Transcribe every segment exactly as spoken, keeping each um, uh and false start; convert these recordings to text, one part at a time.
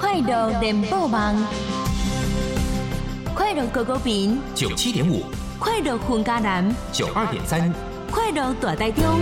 快乐联播网，快乐狗狗饼九七点五， 快乐混家男九二点三， 快乐大台中。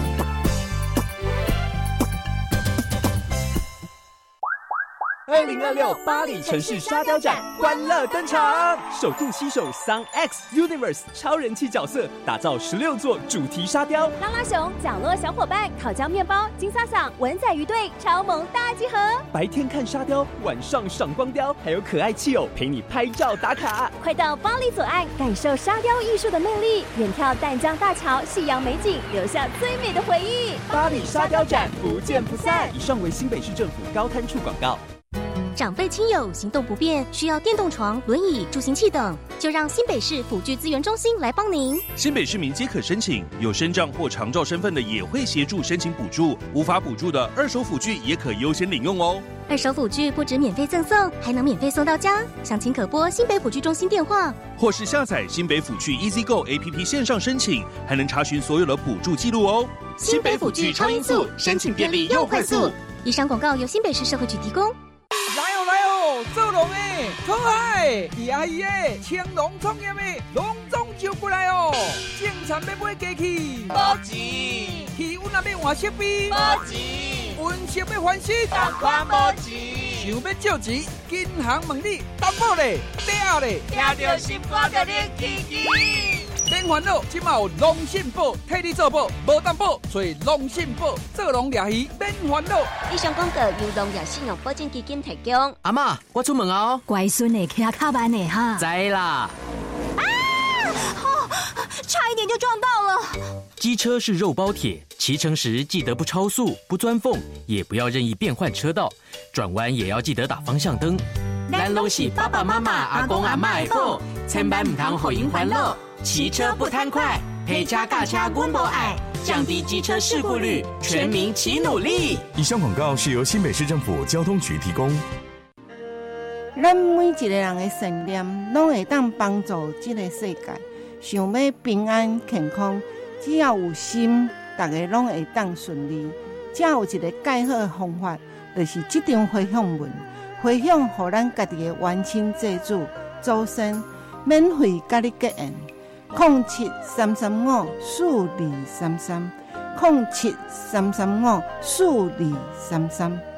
二零二六巴黎城市沙雕展欢乐登场，首度携手 Sun X Universe 超人气角色，打造十六座主题沙雕。 拉拉熊、角落小伙伴、烤焦面包、金萨桑、文仔鱼队超萌大集合。 白天看沙雕，晚上赏光雕，还有可爱气偶陪你拍照打卡。 快到巴黎左岸，感受沙雕艺术的魅力，远眺淡江大桥、夕阳美景，留下最美的回忆。 巴黎沙雕展不见不散。以上为新北市政府高滩处广告。 长辈亲友行动不便，需要电动床、轮椅、助行器等，就让新北市辅具资源中心来帮您。 新北市民皆可申请，有身障或长照身份的也会协助申请补助，无法补助的二手辅具也可优先领用哦。 二手辅具不止免费赠送，还能免费送到家。详情可拨新北辅具中心电话， 或是下载新北辅具 EasyGo A P P 线上申请，还能查询所有的补助记录哦。 新北辅具超音速，申请便利又快速。以上广告由新北市社会局提供。 来哦来哦，做龙的、讨海、牙医的、青龙创业的，隆重就过来哦！种田要买机器， 无钱； 气温也要换设备， 无钱； 温室要翻新， 同款无钱。 想要借钱，银行问你担保嘞、嗲嘞， 听到心肝就练起起。 免烦恼，即马有龙信保替你做保，无担保，所以龙信保做龙掠鱼免烦恼。 以上广告由龙掠信用保证基金提供。 阿嬷，我出门啊！ 乖孙的骑卡慢的哈。 知啦。 啊！哦，差一点就撞到了。 机车是肉包铁，骑乘时记得不超速、不钻缝，也不要任意变换车道，转弯也要记得打方向灯。咱拢是爸爸妈妈、阿公阿嬷的宝，千万唔通互因烦恼。骑车不贪快，陪车驾车阮无爱，降低机车事故率，全民齐努力。 以上广告是由新北市政府交通局提供。 咱每一个人的信念，拢会当帮助这个世界。想要平安健康，只要有心，大家拢会当顺利。只有一个介好的方法，就是这张回向文，回向予咱家己的冤亲债主、祖先，免费甲你结缘。空七三三五四二三三，空七三三五四二三三。